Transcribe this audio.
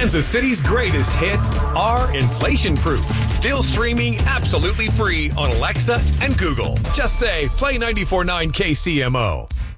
Kansas City's greatest hits are inflation-proof. Still streaming absolutely free on Alexa and Google. Just say, play 94.9 KCMO.